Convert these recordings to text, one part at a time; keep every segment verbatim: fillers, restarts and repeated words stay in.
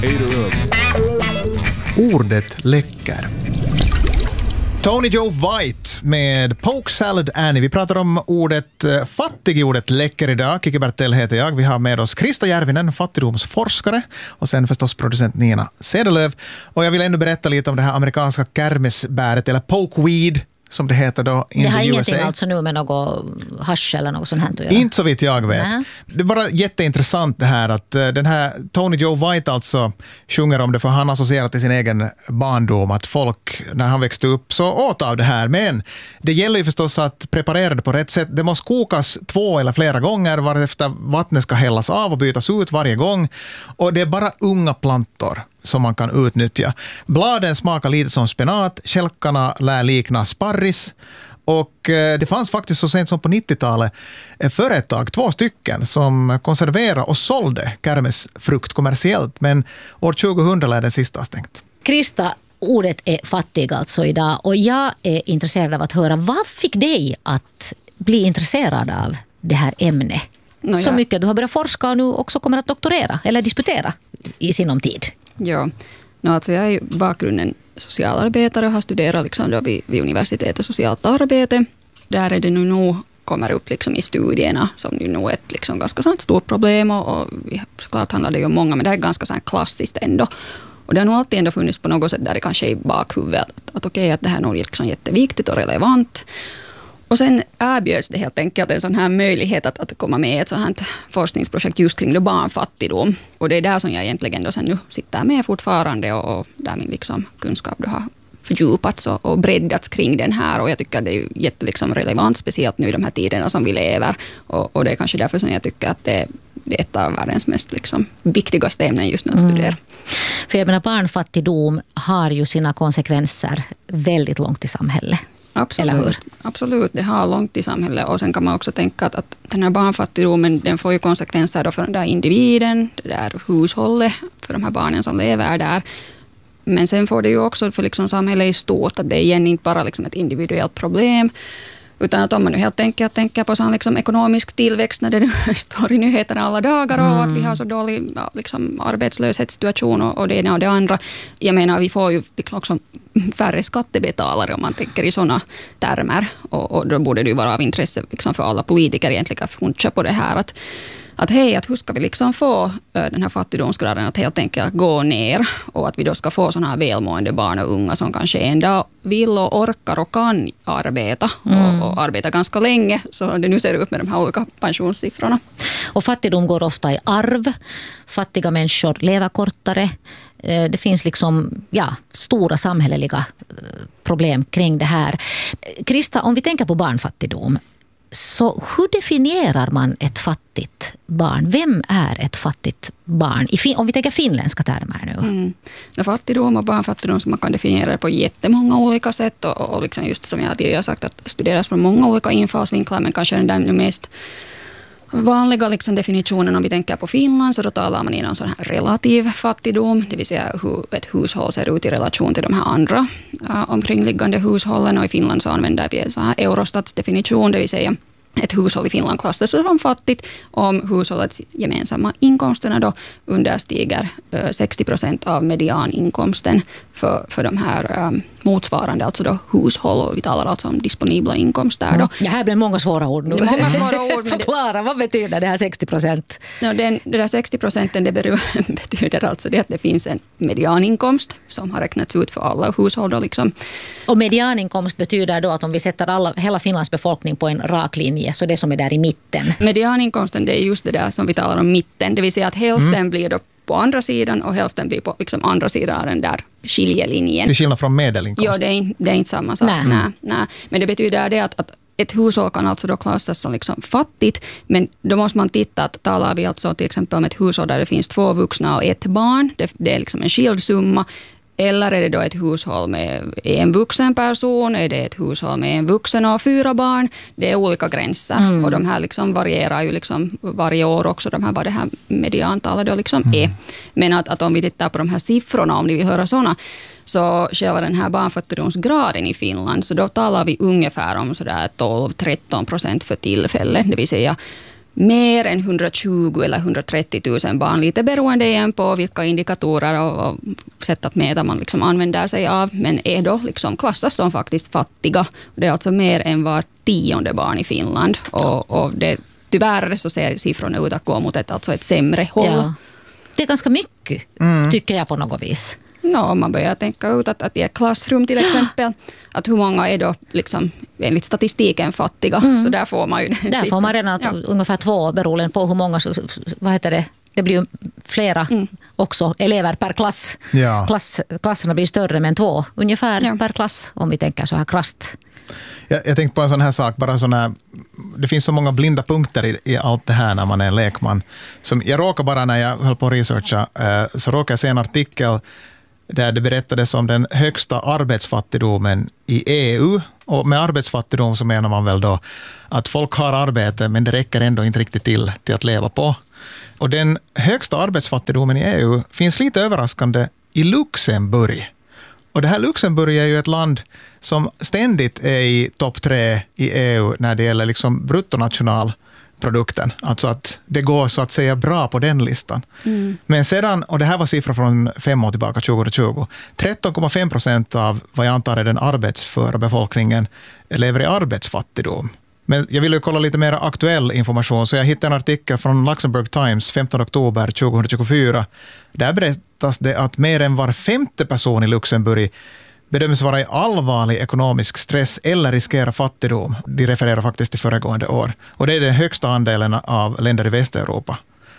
Ordet läcker. Tony Joe White med Poke Salad Annie. Vi pratar om ordet eh, fattigordet läcker idag. Kiki Bertel heter jag. Vi har med oss Krista Järvinen, fattigdomsforskare, och sen förstås producent Nina Sedelöv. Och jag vill ännu berätta lite om det här amerikanska kermesbäret, eller pokeweed som det heter då. Det har ingenting alltså nu med något hasch eller något sånt här att göra. Inte så vitt jag vet. Nä. Det är bara jätteintressant det här att uh, den här Tony Joe White alltså sjunger om det, för han associerar till sin egen barndom att folk när han växte upp så åt av det här. Men det gäller ju förstås att preparera det på rätt sätt. Det måste kokas två eller flera gånger varefter vattnet ska hällas av och bytas ut varje gång. Och det är bara unga plantor som man kan utnyttja. Bladen smakar lite som spenat, kälkarna lär likna sparris, och eh, det fanns faktiskt så sent som på nittiotalet eh, företag, två stycken, som konserverade och sålde kermesfrukt kommersiellt, men år tjugohundra lär den sista stängt. Krista, ordet är fattig alltså idag, och jag är intresserad av att höra, vad fick dig att bli intresserad av det här ämnet? No, så ja. mycket, du har börjat forska och nu också kommer att doktorera eller disputera i sinom tid. Ja, no, alltså jag är ju bakgrunden socialarbetare och har studerat liksom då vid, vid universitetet socialt arbete. Där är det nu nog kommer upp liksom i studierna som nu nog ett liksom ganska sant stort problem, och, och såklart handlar det ju om många, men det är ganska sant klassiskt ändå. Och det har nog alltid ändå funnits på något sätt där det kanske är i bakhuvudet att, att okej, att det här är nog liksom jätteviktigt och relevant. Och sen erbjöds det helt enkelt en sån här möjlighet att, att komma med i ett sånt här forskningsprojekt just kring det barnfattigdom. Och det är där som jag egentligen då sen nu sitter med fortfarande, och, och där min liksom kunskap då har fördjupats och, och breddats kring den här. Och jag tycker att det är jätte liksom relevant, speciellt nu i de här tiderna som vi lever. Och, och det är kanske därför som jag tycker att det, det är ett av världens mest liksom viktigaste ämnen just nu att studera. Mm. För jag menar, barnfattigdom har ju sina konsekvenser väldigt långt i samhället. Absolut, absolut, det har långt i samhället, och sen kan man också tänka att, att den här barnfattigdomen, den får ju konsekvenser då för den där individen, det där hushållet, för de här barnen som lever där. Men sen får det ju också för liksom samhället i stort, att det är igen inte bara liksom ett individuellt problem, utan att om man nu helt enkelt tänker på sån liksom ekonomisk tillväxt när det nu står i nyheterna alla dagar, och mm. att vi har så dålig ja, liksom arbetslöshetssituation och, och det ena och det andra. Jag menar, vi får ju liksom också färre skattebetalare om man tänker i sådana termer, och, och då borde det ju vara av intresse liksom för alla politiker egentligen att funka på det här, att att hej, att hur ska vi liksom få den här fattigdomsgraden att helt enkelt gå ner, och att vi då ska få sådana här välmående barn och unga som kanske ändå vill och orkar och kan arbeta mm. och, och arbeta ganska länge, så det nu ser ut med de här olika pensionssiffrorna. Och fattigdom går ofta i arv. Fattiga människor lever kortare. Det finns liksom, ja, stora samhälleliga problem kring det här. Krista, om vi tänker på barnfattigdom, så hur definierar man ett fattigt barn? Vem är ett fattigt barn? I, om vi tänker finländska termer nu. Mm. Fattigdom och barnfattigdom, som man kan definiera på jättemånga olika sätt, och, och liksom just som jag tidigare sagt, att studeras från många olika infallsvinklar, men kanske den där mest vanliga liksom definitionen om vi tänker på Finland, så då talar man inom sån här relativ fattigdom, det vill säga hur ett hushåll ser ut i relation till de här andra uh, omkringliggande hushållen, och i Finland så använder vi en sån här Eurostats definition, det vill säga ett hushåll i Finland klassas som fattigt om hushållets gemensamma inkomsterna då understiger uh, sextio procent av medianinkomsten för, för de här um, motsvarande, alltså då hushåll, och vi talar alltså om disponibla inkomster då. Det här blir många svåra ord nu. Det är många svåra ord. Förklara, vad betyder det här sextio procent? Ja, den, det där sextio procenten det betyder alltså det att det finns en medianinkomst som har räknats ut för alla hushåll då liksom. Och medianinkomst betyder då att om vi sätter alla, hela Finlands befolkning på en rak linje, så det som är där i mitten. Medianinkomsten, det är just det där som vi talar om mitten, det vill säga att hälften mm. blir då på andra sidan och hälften blir på liksom andra sidan av den där skiljelinjen. Det är skillnad från medelinkomst. Ja, det är, det är inte samma sak. Nej. Nej, nej. Men det betyder det att, att ett hushåll kan alltså då klassas som liksom fattigt, men då måste man titta att talar vi alltså till exempel om ett hushåll där det finns två vuxna och ett barn, det, det är liksom en skild summa. Eller är det då ett hushåll med en vuxen person? Är det ett hushåll med en vuxen och fyra barn? Det är olika gränser. Mm. Och de här liksom varierar ju liksom varje år också, de här, vad det här mediantalet då liksom mm. är. Men att, att om vi tittar på de här siffrorna, om ni vill höra sådana, så själva den här barnfattigdomsgraden i Finland, så då talar vi ungefär om sådär tolv till tretton procent för tillfället. Det vill säga mer än hundratjugo eller hundratrettio tusen barn, lite beroende igen på vilka indikatorer och, och sätt att mäta man liksom använder sig av, men är då liksom klassas som faktiskt fattiga. Det är alltså mer än var tionde barn i Finland, och, och det, tyvärr så ser siffrorna ut att gå mot ett, alltså ett sämre håll. Ja. Det är ganska mycket, mm. tycker jag på något vis. No, om man börjar tänka ut att, att i ett klassrum till exempel, att hur många är då liksom, enligt statistiken fattiga, mm. så där får man ju den Där siffran. får man redan att, ja. ungefär två beroende på hur många, vad heter det, det blir ju flera mm. också elever per klass. Ja. klass. Klasserna blir större, men två ungefär ja. per klass, om vi tänker så här krasst. Jag, jag tänkte på en sån här sak, bara sån här, det finns så många blinda punkter i, i allt det här när man är en lekman. Som jag råkar bara, när jag höll på att researcha, eh, så råkar jag se en artikel där det berättades om den högsta arbetsfattigdomen i E U. Och med arbetsfattigdom så menar man väl då att folk har arbete, men det räcker ändå inte riktigt till till att leva på. Och den högsta arbetsfattigdomen i E U finns lite överraskande i Luxemburg. Och det här Luxemburg är ju ett land som ständigt är i topp tre i E U när det gäller liksom bruttonationalprodukten. Alltså att det går så att säga bra på den listan. Mm. Men sedan, och det här var siffror från fem år tillbaka, tjugo, tretton komma fem procent av vad jag antar är den arbetsföra befolkningen lever i arbetsfattigdom. Men jag ville kolla lite mer aktuell information, så jag hittade en artikel från Luxemburg Times femtonde oktober tjugohundratjugofyra. Där berättas det att mer än var femte person i Luxemburg bedöms vara i allvarlig ekonomisk stress eller riskera fattigdom. De refererar faktiskt till föregående år. Och det är den högsta andelen av länder i Västeuropa.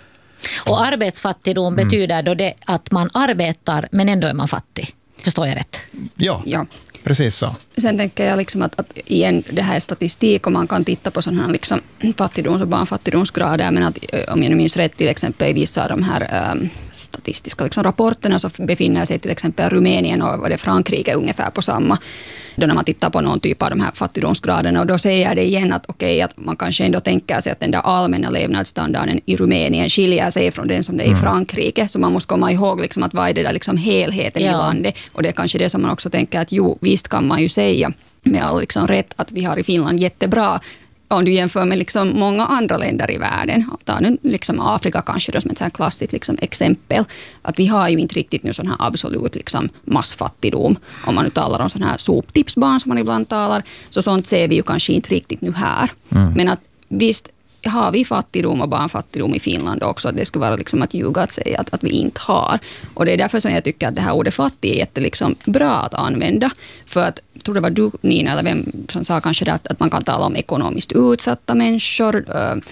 Och arbetsfattigdom mm. betyder då det att man arbetar men ändå är man fattig. Förstår jag rätt? Ja. Ja. Precis så. Sen tänker jag liksom att, att igen, det här är statistik och man kan titta på sådana här liksom fattigdoms- och barnfattigdomsgrader, men att om jag minns rätt till exempel i vissa av de här um, statistiska liksom rapporterna så befinner sig till exempel Rumänien och det Frankrike ungefär på samma, då när man tittar på någon typ av de här fattigdomsgraderna, och då säger det igen att okej, okay, att man kanske ändå tänker sig att den där allmänna levnadsstandarden i Rumänien skiljer sig från den som det är i Frankrike, så man måste komma ihåg liksom att vad är det där liksom helheten ja. i landet, och det är kanske det som man också tänker att jo, visst kan man ju säga med all liksom rätt att vi har i Finland jättebra om du jämför med liksom många andra länder i världen. Ta nu liksom Afrika kanske då som ett så här klassiskt liksom exempel. Att vi har ju inte riktigt nu sån här absolut liksom massfattigdom. Om man nu talar om sån här soptipsbarn som man ibland talar. Så sånt ser vi ju kanske inte riktigt nu här. Mm. Men att visst har vi fattigdom och barnfattigdom i Finland också. Det skulle vara liksom att ljuga att säga att, att vi inte har. Och det är därför som jag tycker att det här ordet fattig är jätte liksom bra att använda. För att, jag tror det var du Nina eller vem som sa kanske det, att, att man kan tala om ekonomiskt utsatta människor.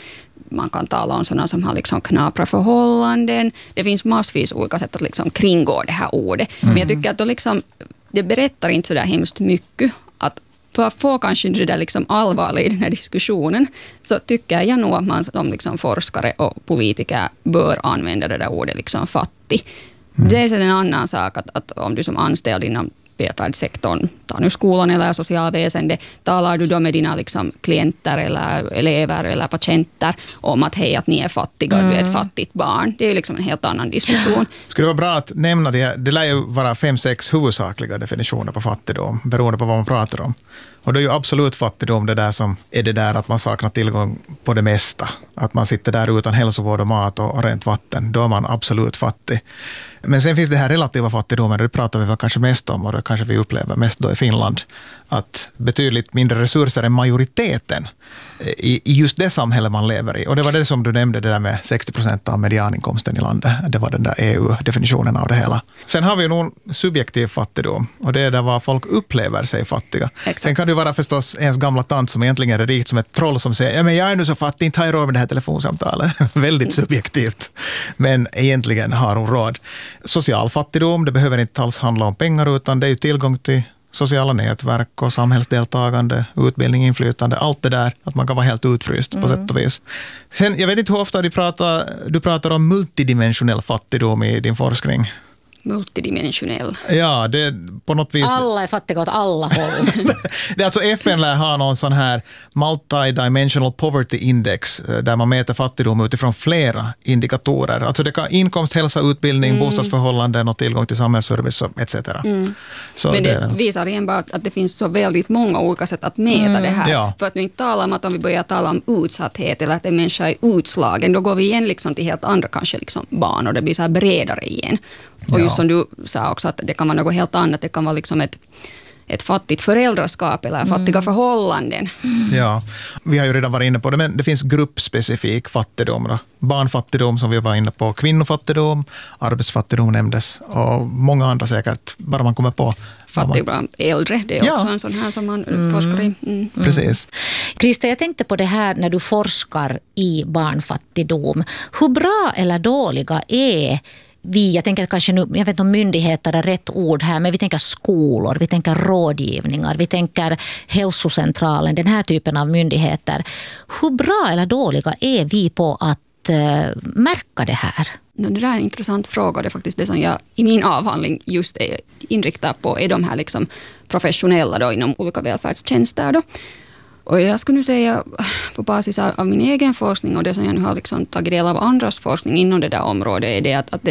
Man kan tala om sådana som har liksom knapra förhållanden. Det finns massvis olika sätt att liksom kringgå det här ordet. Mm. Men jag tycker att då liksom, det berättar inte så där hemskt mycket att för att få kanske det där liksom allvarligt i den här diskussionen, så tycker jag nog att man som liksom forskare och politiker bör använda det där ordet liksom fattig. Mm. Det är en annan sak att, att om du som anställd inom välfärdssektorn, ta nu skolan eller socialväsende, talar du då med dina liksom klienter eller elever eller patienter om att hej, att ni är fattiga, mm. du är ett fattigt barn. Det är liksom en helt annan diskussion. Skulle det vara bra att nämna det? Det lär ju vara fem, sex huvudsakliga definitioner på fattigdom, beroende på vad man pratar om. Och det är ju absolut fattigdom det där som är det där att man saknar tillgång på det mesta. Att man sitter där utan hälsovård och mat och rent vatten. Då är man absolut fattig. Men sen finns det här relativa fattigdomen, det pratar vi väl kanske mest om och det kanske vi upplever mest då i Finland. Att betydligt mindre resurser än majoriteten i, i just det samhälle man lever i. Och det var det som du nämnde, det där med sextio procent av medianinkomsten i landet. Det var den där E U-definitionen av det hela. Sen har vi ju någon subjektiv fattigdom och det är där vad folk upplever sig fattiga. Exakt. Sen kan det vara förstås ens gamla tant som egentligen är rikt som ett troll som säger ja, men jag är nu så fattig, inte har jag råd med det här telefonsamtalet. Väldigt subjektivt. Men egentligen har hon råd. Social fattigdom, det behöver inte alls handla om pengar utan det är ju tillgång till sociala nätverk och samhällsdeltagande, utbildning, inflytande, allt det där, att man kan vara helt utfryst mm. på sätt och vis. Sen, jag vet inte hur ofta du pratar, du pratar om multidimensionell fattigdom i din forskning. multidimensionell. Ja, det på något vis... Alla är fattiga åt alla håll. Det är alltså F N lär ha någon sån här multidimensional poverty index där man mäter fattigdom utifrån flera indikatorer. Alltså det kan inkomst, hälsa, utbildning, mm. bostadsförhållanden och tillgång till samhällsservice et cetera. Mm. Så Men det, det visar igen bara att det finns så väldigt många olika sätt att mäta mm. det här. Ja. För att nu inte tala om att om vi börjar tala om utsatthet eller att en människa är utslagen, då går vi igen liksom till helt andra kanske liksom banor. Det blir så här bredare igen. Och just som du sa också, att det kan vara något helt annat. Det kan vara liksom ett, ett fattigt föräldraskap eller fattiga mm. förhållanden. Mm. Ja, vi har ju redan varit inne på det, men det finns gruppspecifik fattigdom. Då. Barnfattigdom som vi var inne på, kvinnofattigdom, arbetsfattigdom nämndes och många andra säkert, bara man kommer på. Fattig bland äldre, det är ja. också en sån här som man mm. forskar i. Mm. Precis. Krista, jag tänkte på det här när du forskar i barnfattigdom. Hur bra eller dåliga är vi, jag tänker kanske nu, jag vet inte om myndigheter är rätt ord här, men vi tänker skolor, vi tänker rådgivningar, vi tänker hälsocentralen, den här typen av myndigheter. Hur bra eller dåliga är vi på att uh, märka det här? Det där är en intressant fråga. Det är faktiskt det som jag i min avhandling just är inriktad på, är de här liksom professionella då inom olika välfärdstjänster då. Och jag skulle nu säga på basis av min egen forskning och det som jag nu har liksom tagit del av andras forskning inom det där området är det att, att det